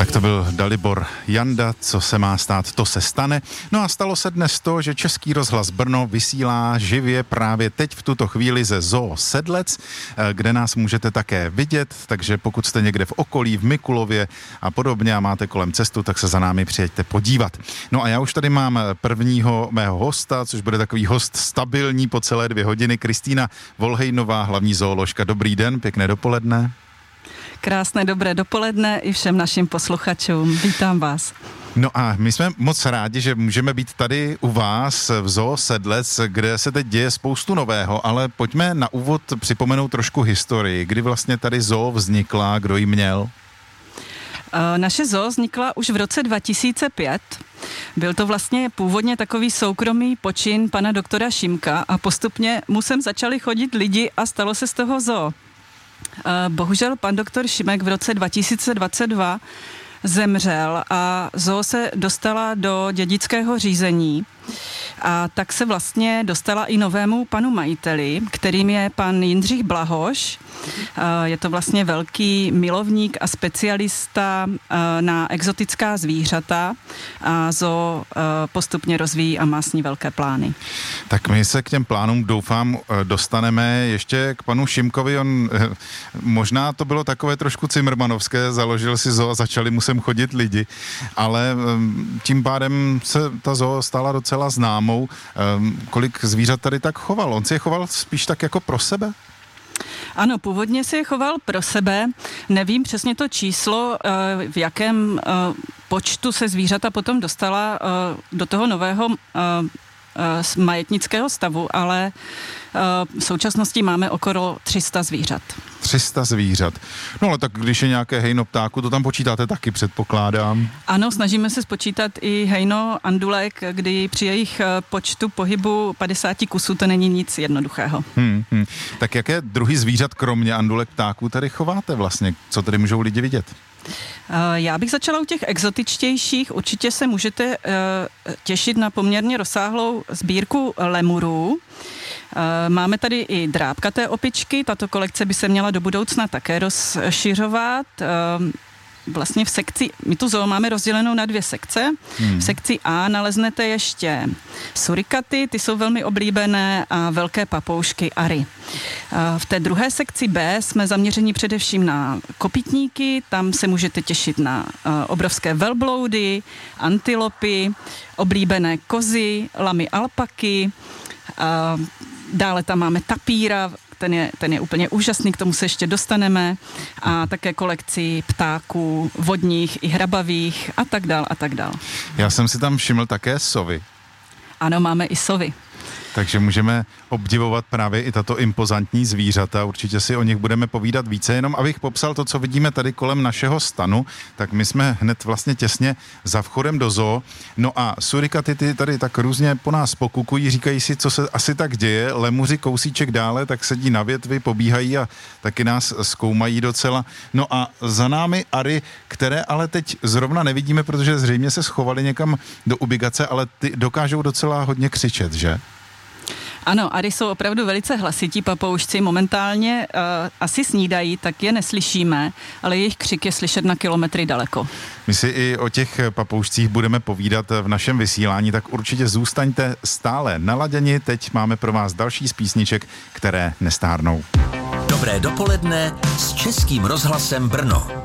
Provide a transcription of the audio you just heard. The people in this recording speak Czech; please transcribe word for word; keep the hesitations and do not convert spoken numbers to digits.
Tak to byl Dalibor Janda, co se má stát, to se stane. No a stalo se dnes to, že Český rozhlas Brno vysílá živě právě teď v tuto chvíli ze Zoo Sedlec, kde nás můžete také vidět, takže pokud jste někde v okolí, v Mikulově a podobně a máte kolem cestu, tak se za námi přijeďte podívat. No a já už tady mám prvního mého hosta, což bude takový host stabilní po celé dvě hodiny, Kristýna Volhejnová, hlavní zooložka. Dobrý den, pěkné dopoledne. Krásné dobré dopoledne i všem našim posluchačům. Vítám vás. No a my jsme moc rádi, že můžeme být tady u vás v Zoo Sedlec, kde se teď děje spoustu nového, ale pojďme na úvod připomenout trošku historii. Kdy vlastně tady zoo vznikla, kdo ji měl? Naše zoo vznikla už v roce dva tisíce pět. Byl to vlastně původně takový soukromý počin pana doktora Šimka a postupně mu sem začali chodit lidi a stalo se z toho zoo. Bohužel pan doktor Šimek v roce dva tisíce dvacet dva zemřel a zoo se dostala do dědického řízení a tak se vlastně dostala i novému panu majiteli, kterým je pan Jindřich Blahoš. Je to vlastně velký milovník a specialista na exotická zvířata a zoo postupně rozvíjí a má s ní velké plány. Tak my se k těm plánům doufám dostaneme ještě k panu Šimkovi. On možná to bylo takové trošku cimrmanovské, založil si zoo a začali mu sem chodit lidi, ale tím pádem se ta zoo stala docela známou. Kolik zvířat tady tak choval? On si je choval spíš tak jako pro sebe? Ano, původně si je choval pro sebe. Nevím přesně to číslo, v jakém počtu se zvířata potom dostala do toho nového majetnického stavu, ale v současnosti máme okolo tři sta zvířat. tři sta zvířat. No ale tak když je nějaké hejno ptáku, to tam počítáte taky, předpokládám. Ano, snažíme se spočítat i hejno andulek, kdy při jejich počtu pohybu padesáti kusů to není nic jednoduchého. Hmm, hmm. Tak jaké druhy zvířat kromě andulek ptáků tady chováte vlastně? Co tady můžou lidi vidět? Já bych začala u těch exotičtějších. Určitě se můžete těšit na poměrně rozsáhlou sbírku lemurů. Máme tady i drápkaté opičky, tato kolekce by se měla do budoucna také rozšiřovat. Vlastně v sekci, my tu zoo máme rozdělenou na dvě sekce. Hmm. V sekci A naleznete ještě surikaty, ty jsou velmi oblíbené, a velké papoušky ary. V té druhé sekci B jsme zaměřeni především na kopytníky, tam se můžete těšit na obrovské velbloudy, antilopy, oblíbené kozy, lamy alpaky, dále tam máme tapíra, ten je, ten je úplně úžasný, k tomu se ještě dostaneme, a také kolekci ptáků vodních i hrabavých a tak dál a tak dál. Já jsem si tam všiml také sovy. Ano, máme i sovy. Takže můžeme obdivovat právě i tato impozantní zvířata. Určitě si o nich budeme povídat více. Jenom abych popsal to, co vidíme tady kolem našeho stanu, tak my jsme hned vlastně těsně za vchodem do zoo. No a surikaty ty tady tak různě po nás pokukují, říkají si, co se asi tak děje. Lemuři kousíček dále, tak sedí na větvi, pobíhají a taky nás zkoumají docela. No a za námi ary, které ale teď zrovna nevidíme, protože zřejmě se schovali někam do ubigace, ale ty dokážou docela hodně křičet, že? Ano, ary jsou opravdu velice hlasití papoušci. Momentálně uh, asi snídají, tak je neslyšíme, ale jejich křik je slyšet na kilometry daleko. My si i o těch papoušcích budeme povídat v našem vysílání, tak určitě zůstaňte stále naladěni. Teď máme pro vás další z písniček, které nestárnou. Dobré dopoledne s Českým rozhlasem Brno.